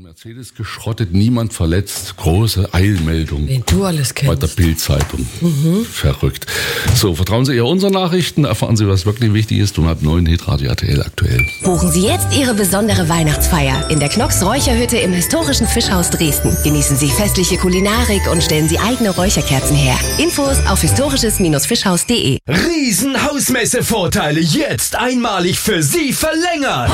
Mercedes geschrottet, niemand verletzt. Große Eilmeldung. Wen du alles kennst. Bei der Bild-Zeitung. Verrückt. So, vertrauen Sie eher unseren Nachrichten, erfahren Sie, was wirklich wichtig ist und ab 9 Hitradio RTL aktuell. Buchen Sie jetzt Ihre besondere Weihnachtsfeier in der Knox Räucherhütte im historischen Fischhaus Dresden. Genießen Sie festliche Kulinarik und stellen Sie eigene Räucherkerzen her. Infos auf historisches-fischhaus.de. Riesenhausmesse-Vorteile jetzt einmalig für Sie verlängert.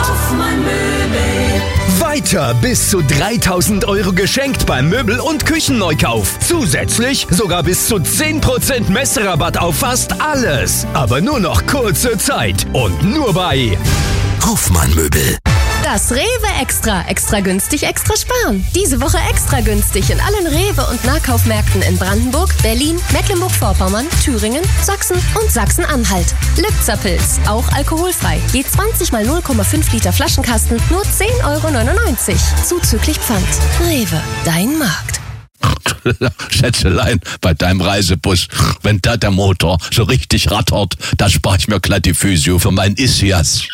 Weiter bis zu 3.000 € geschenkt beim Möbel- und Küchenneukauf. Zusätzlich sogar bis zu 10% Messerabatt auf fast alles. Aber nur noch kurze Zeit und nur bei Hoffmann Möbel. Das Rewe Extra. Extra günstig, extra sparen. Diese Woche extra günstig in allen Rewe- und Nahkaufmärkten in Brandenburg, Berlin, Mecklenburg-Vorpommern, Thüringen, Sachsen und Sachsen-Anhalt. Lübzer-Pilz, auch alkoholfrei. Je 20 mal 0,5 Liter Flaschenkasten, nur 10,99 €. Zuzüglich Pfand. Rewe, dein Markt. Schätzelein, bei deinem Reisebus, wenn da der Motor so richtig rattert, da spare ich mir glatt die Physio für meinen Ischias.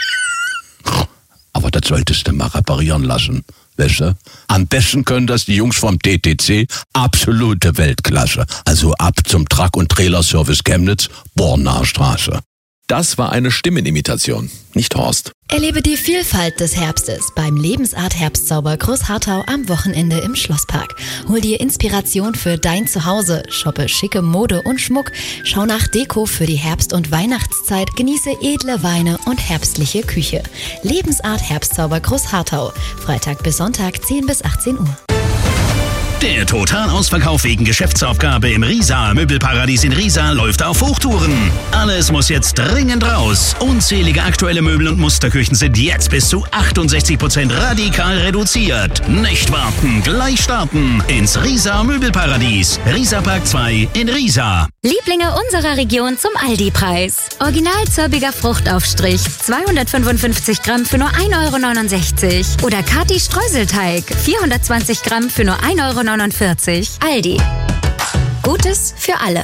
Aber das solltest du mal reparieren lassen, weißt du? Am besten können das die Jungs vom DTC, absolute Weltklasse. Also ab zum Truck- und Trailerservice Chemnitz, Bornaer Straße. Das war eine Stimmenimitation, nicht Horst. Erlebe die Vielfalt des Herbstes beim Lebensart Herbstzauber Großharthau am Wochenende im Schlosspark. Hol dir Inspiration für dein Zuhause, shoppe schicke Mode und Schmuck, schau nach Deko für die Herbst- und Weihnachtszeit, genieße edle Weine und herbstliche Küche. Lebensart Herbstzauber Großharthau, Freitag bis Sonntag 10 bis 18 Uhr. Der Totalausverkauf wegen Geschäftsaufgabe im Riesa Möbelparadies in Riesa läuft auf Hochtouren. Alles muss jetzt dringend raus. Unzählige aktuelle Möbel- und Musterküchen sind jetzt bis zu 68% radikal reduziert. Nicht warten, gleich starten ins Riesa Möbelparadies. Riesa Park 2 in Riesa. Lieblinge unserer Region zum Aldi-Preis. Original zirbiger Fruchtaufstrich, 255 Gramm für nur 1,69 € oder Kati Streuselteig, 420 Gramm für nur 1,49 €. Aldi. Gutes für alle.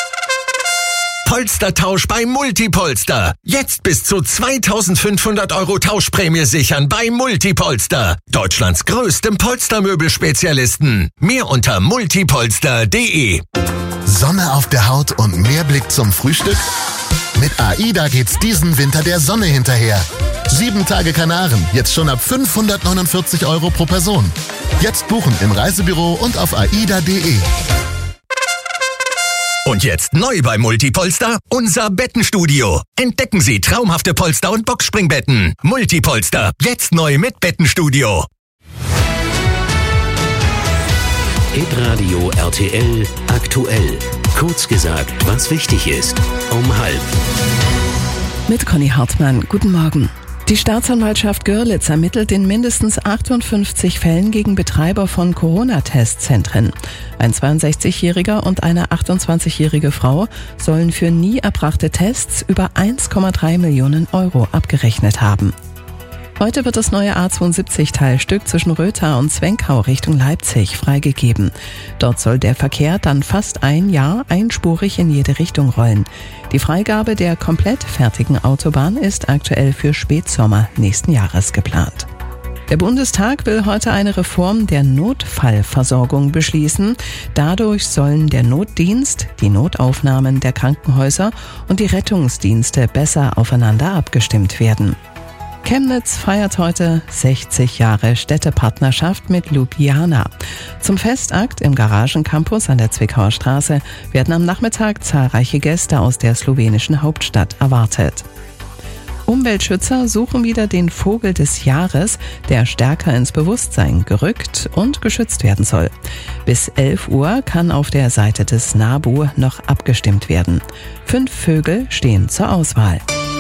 Polstertausch bei Multipolster. Jetzt bis zu 2.500 € Tauschprämie sichern bei Multipolster. Deutschlands größtem Polstermöbelspezialisten. Mehr unter multipolster.de. Sonne auf der Haut und mehr Blick zum Frühstück? Mit AIDA geht's diesen Winter der Sonne hinterher. 7 Tage Kanaren, jetzt schon ab 549 € pro Person. Jetzt buchen im Reisebüro und auf aida.de. Und jetzt neu bei Multipolster, unser Bettenstudio. Entdecken Sie traumhafte Polster- und Boxspringbetten. Multipolster, jetzt neu mit Bettenstudio. Hitradio RTL aktuell. Kurz gesagt, was wichtig ist. Um 12:30. Mit Conny Hartmann. Guten Morgen. Die Staatsanwaltschaft Görlitz ermittelt in mindestens 58 Fällen gegen Betreiber von Corona-Testzentren. Ein 62-jähriger und eine 28-jährige Frau sollen für nie erbrachte Tests über 1,3 Millionen € abgerechnet haben. Heute wird das neue A72-Teilstück zwischen Rötha und Zwenkau Richtung Leipzig freigegeben. Dort soll der Verkehr dann fast ein Jahr einspurig in jede Richtung rollen. Die Freigabe der komplett fertigen Autobahn ist aktuell für Spätsommer nächsten Jahres geplant. Der Bundestag will heute eine Reform der Notfallversorgung beschließen. Dadurch sollen der Notdienst, die Notaufnahmen der Krankenhäuser und die Rettungsdienste besser aufeinander abgestimmt werden. Chemnitz feiert heute 60 Jahre Städtepartnerschaft mit Ljubljana. Zum Festakt im Garagencampus an der Zwickauer Straße werden am Nachmittag zahlreiche Gäste aus der slowenischen Hauptstadt erwartet. Umweltschützer suchen wieder den Vogel des Jahres, der stärker ins Bewusstsein gerückt und geschützt werden soll. Bis 11 Uhr kann auf der Seite des NABU noch abgestimmt werden. 5 Vögel stehen zur Auswahl.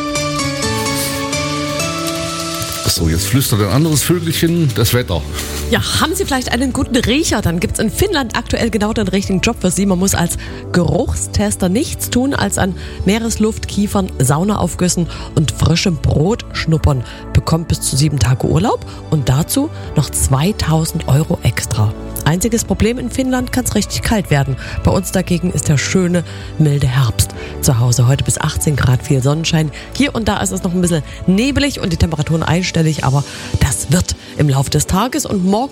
So, jetzt flüstert ein anderes Vögelchen das Wetter. Ja, haben Sie vielleicht einen guten Riecher? Dann gibt's in Finnland aktuell genau den richtigen Job für Sie. Man muss als Geruchstester nichts tun, als an Meeresluft, Kiefern, Saunaaufgüssen und frischem Brot schnuppern. Bekommt bis zu 7 Tage Urlaub und dazu noch 2.000 € extra. Einziges Problem in Finnland, kann es richtig kalt werden. Bei uns dagegen ist der schöne, milde Herbst. Zu Hause heute bis 18 Grad, viel Sonnenschein. Hier und da ist es noch ein bisschen nebelig und die Temperaturen einstellig, aber das wird im Laufe des Tages und morgen